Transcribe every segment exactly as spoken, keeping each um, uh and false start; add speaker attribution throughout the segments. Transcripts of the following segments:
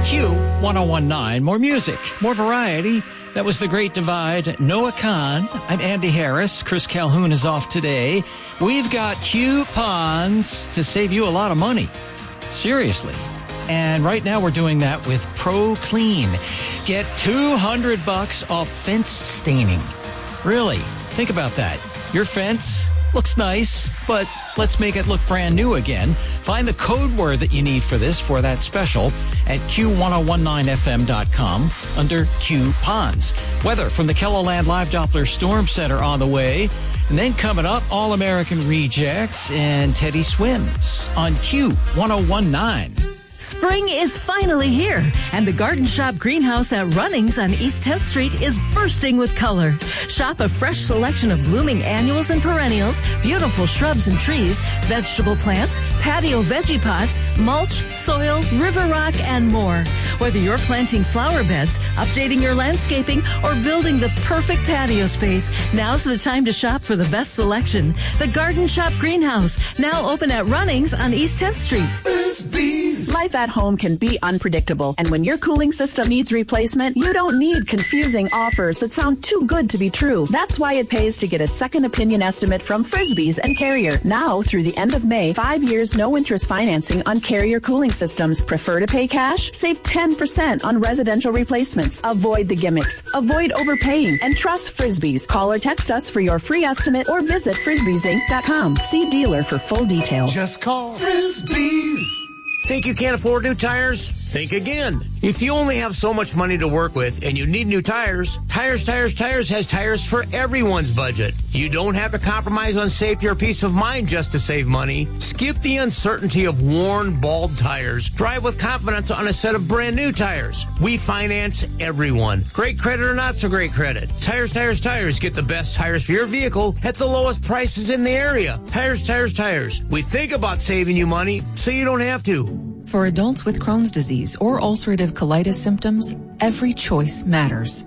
Speaker 1: Q ten nineteen, more music, more variety. That was The Great Divide, Noah Khan. I'm Andy Harris. Chris Calhoun is off today. We've got coupons to save you a lot of money. Seriously. And right now we're doing that with Pro Clean. Get two hundred bucks off fence staining. Really, think about that. Your fence looks nice, but let's make it look brand new again. Find the code word that you need for this, for that special, at Q ten nineteen F M dot com under coupons. Weather from the Kelloland Live Doppler Storm Center on the way. And then coming up, All-American Rejects and Teddy Swims on Q ten nineteen.
Speaker 2: Spring is finally here, and the Garden Shop Greenhouse at Runnings on East tenth Street is bursting with color. Shop a fresh selection of blooming annuals and perennials, beautiful shrubs and trees, vegetable plants, patio veggie pots, mulch, soil, river rock, and more. Whether you're planting flower beds, updating your landscaping, or building the perfect patio space, now's the time to shop for the best selection. The Garden Shop Greenhouse, now open at Runnings on East tenth Street.
Speaker 3: Life at home can be unpredictable, and when your cooling system needs replacement, you don't need confusing offers that sound too good to be true. That's why it pays to get a second opinion estimate from Frisbee's and Carrier. Now, through the end of May, five years no interest financing on Carrier cooling systems. Prefer to pay cash? Save ten percent on residential replacements. Avoid the gimmicks. Avoid overpaying, and trust Frisbee's. Call or text us for your free estimate or visit frisbees inc dot com. See dealer for full details.
Speaker 4: Just call Frisbee's.
Speaker 5: Think you can't afford new tires? Think again. If you only have so much money to work with and you need new tires, Tires, Tires, Tires has tires for everyone's budget. You don't have to compromise on safety or peace of mind just to save money. Skip the uncertainty of worn, bald tires. Drive with confidence on a set of brand new tires. We finance everyone. Great credit or not so great credit. Tires, Tires, Tires. Get the best tires for your vehicle at the lowest prices in the area. Tires, Tires, Tires. We think about saving you money so you don't have to.
Speaker 6: For adults with Crohn's disease or ulcerative colitis symptoms, every choice matters.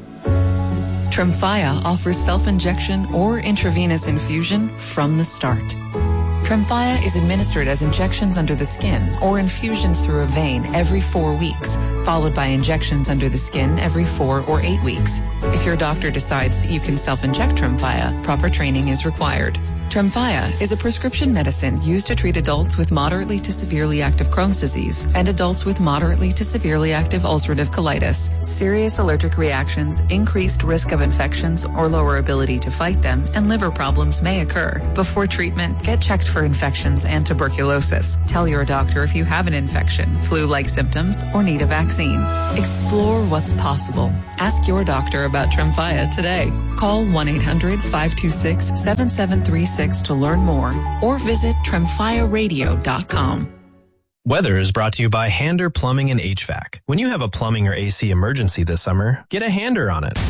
Speaker 6: Tremfya offers self-injection or intravenous infusion from the start. Tremfya is administered as injections under the skin or infusions through a vein every four weeks, followed by injections under the skin every four or eight weeks. If your doctor decides that you can self-inject Tremfya, proper training is required. Tremfya is a prescription medicine used to treat adults with moderately to severely active Crohn's disease and adults with moderately to severely active ulcerative colitis. Serious allergic reactions, increased risk of infections or lower ability to fight them, and liver problems may occur. Before treatment, get checked for infections and tuberculosis. Tell your doctor if you have an infection, flu-like symptoms, or need a vaccine. Explore what's possible. Ask your doctor about Tremfya today. Call one eight hundred five two six seven seven three six to learn more, or visit tremfya radio dot com.
Speaker 7: Weather is brought to you by Hander Plumbing and H V A C. When you have a plumbing or A C emergency this summer, get a Hander on it.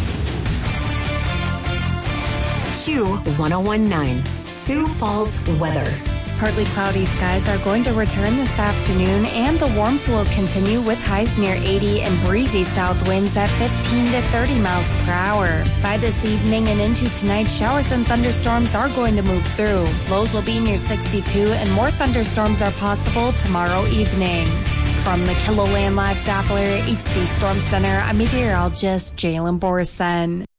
Speaker 8: Q ten nineteen, Sioux Falls weather.
Speaker 9: Partly cloudy skies are going to return this afternoon, and the warmth will continue with highs near eighty and breezy south winds at fifteen to thirty miles per hour. By this evening and into tonight, showers and thunderstorms are going to move through. Lows will be near sixty-two, and more thunderstorms are possible tomorrow evening. From the Kelloland Live Doppler H D Storm Center, I'm meteorologist Jalen Borson.